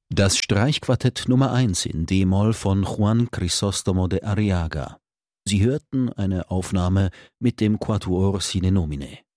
Das Streichquartett Nummer 1 in d-Moll von Juan Crisóstomo de Arriaga. Sie hörten eine Aufnahme mit dem Quatuor Sine Nomine.